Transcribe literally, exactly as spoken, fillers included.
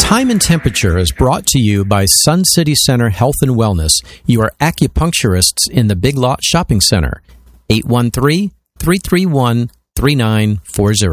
Time and Temperature is brought to you by Sun City Center Health and Wellness, your acupuncturists in the Big Lot Shopping Center. eight one three, three three one, three nine four zero.